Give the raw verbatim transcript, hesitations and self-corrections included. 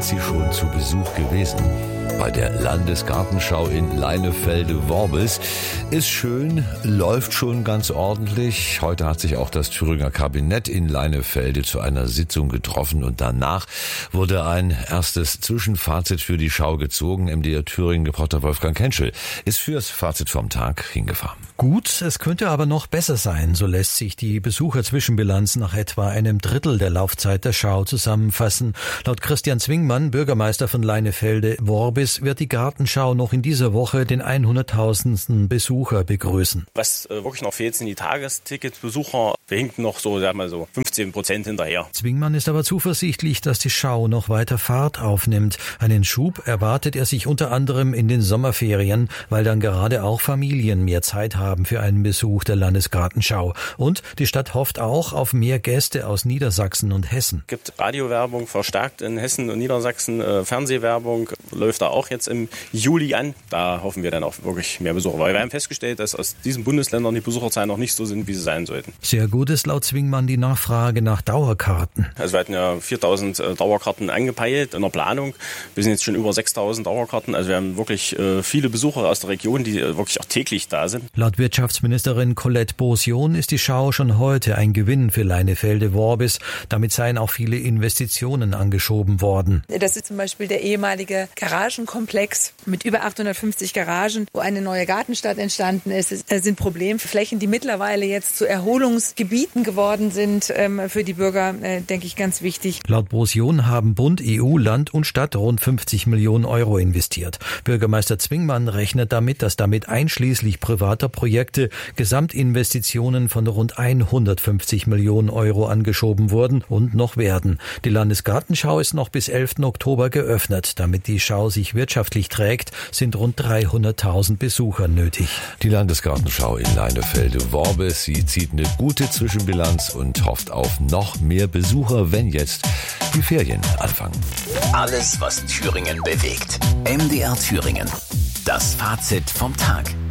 sind Sie schon zu Besuch gewesen? Bei der Landesgartenschau in Leinefelde-Worbis. Ist schön, läuft schon ganz ordentlich. Heute hat sich auch das Thüringer Kabinett in Leinefelde zu einer Sitzung getroffen und danach wurde ein erstes Zwischenfazit für die Schau gezogen. M D R Thüringen-Reporter Wolfgang Kentschel ist fürs Fazit vom Tag hingefahren. Gut, es könnte aber noch besser sein, so lässt sich die Besucherzwischenbilanz nach etwa einem Drittel der Laufzeit der Schau zusammenfassen. Laut Christian Zwingmann, Bürgermeister von Leinefelde-Worbis, wird die Gartenschau noch in dieser Woche den hunderttausendsten Besucher begrüßen. Was äh, wirklich noch fehlt, sind die Tagesticketbesucher. Wir hinken noch so, sagen wir so, fünfzehn Prozent hinterher. Zwingmann ist aber zuversichtlich, dass die Schau noch weiter Fahrt aufnimmt. Einen Schub erwartet er sich unter anderem in den Sommerferien, weil dann gerade auch Familien mehr Zeit haben für einen Besuch der Landesgartenschau. Und die Stadt hofft auch auf mehr Gäste aus Niedersachsen und Hessen. Es gibt Radiowerbung verstärkt in Hessen und Niedersachsen, äh, Fernsehwerbung läuft da auch jetzt im Juli an. Da hoffen wir dann auch wirklich mehr Besucher. Weil wir haben festgestellt, dass aus diesen Bundesländern die Besucherzahlen noch nicht so sind, wie sie sein sollten. Sehr gut ist laut Zwingmann die Nachfrage nach Dauerkarten. Also wir hatten ja viertausend äh, Dauerkarten angepeilt in der Planung. Wir sind jetzt schon über sechstausend Dauerkarten. Also wir haben wirklich äh, viele Besucher aus der Region, die äh, wirklich auch täglich da sind. Laut Wirtschaftsministerin Colette Beausion ist die Schau schon heute ein Gewinn für Leinefelde-Worbis. Damit seien auch viele Investitionen angeschoben worden. Das ist zum Beispiel der ehemalige Garagenkomplex mit über achthundertfünfzig Garagen, wo eine neue Gartenstadt entstanden ist. Es sind Problemflächen, die mittlerweile jetzt zu Erholungsgebieten geworden sind. Für die Bürger, denke ich, ganz wichtig. Laut Beausion haben Bund, E U, Land und Stadt rund fünfzig Millionen Euro investiert. Bürgermeister Zwingmann rechnet damit, dass damit einschließlich privater Projekte Gesamtinvestitionen von rund hundertfünfzig Millionen Euro angeschoben wurden und noch werden. Die Landesgartenschau ist noch bis elften Oktober geöffnet. Damit die Schau sich wirtschaftlich trägt, sind rund dreihunderttausend Besucher nötig. Die Landesgartenschau in Leinefelde-Worbis, sie zieht eine gute Zwischenbilanz und hofft auf noch mehr Besucher, wenn jetzt die Ferien anfangen. Alles, was Thüringen bewegt. M D R Thüringen. Das Fazit vom Tag.